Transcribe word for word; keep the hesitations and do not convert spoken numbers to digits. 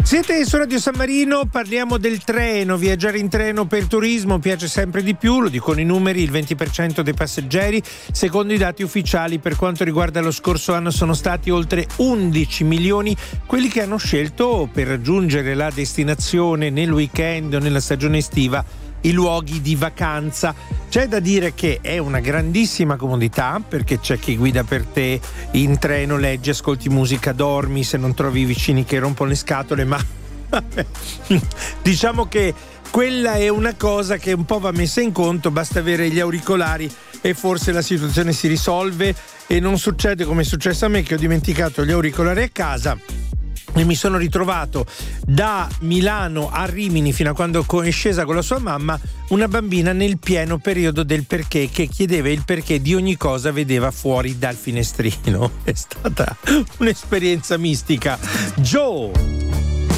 Siete su Radio San Marino, parliamo del treno. Viaggiare in treno per turismo piace sempre di più, lo dicono i numeri, il venti per cento dei passeggeri. Secondo i dati ufficiali, per quanto riguarda lo scorso anno, sono stati oltre undici milioni quelli che hanno scelto per raggiungere la destinazione nel weekend o nella stagione estiva i luoghi di vacanza. C'è da dire che è una grandissima comodità, perché c'è chi guida per te in treno, leggi, ascolti musica, dormi se non trovi i vicini che rompono le scatole, ma diciamo che quella è una cosa che un po' va messa in conto. Basta avere gli auricolari e forse la situazione si risolve e non succede come è successo a me, che ho dimenticato gli auricolari a casa e mi sono ritrovato da Milano a Rimini, fino a quando è scesa con la sua mamma, una bambina nel pieno periodo del perché, che chiedeva il perché di ogni cosa vedeva fuori dal finestrino. È stata un'esperienza mistica. Joe!